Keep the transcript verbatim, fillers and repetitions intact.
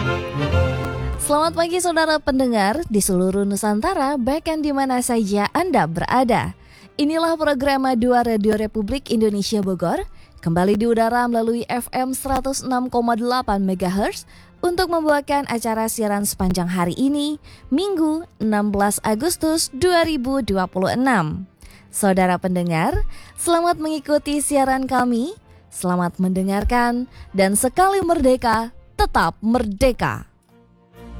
Selamat pagi saudara pendengar di seluruh Nusantara, bahkan di mana saja Anda berada. Inilah program dua Radio Republik Indonesia Bogor, kembali di udara melalui F M seratus enam koma delapan megahertz untuk membawakan acara siaran sepanjang hari ini, Minggu enam belas Agustus dua ribu dua puluh enam. Saudara pendengar, selamat mengikuti siaran kami, selamat mendengarkan, dan sekali merdeka, tetap merdeka.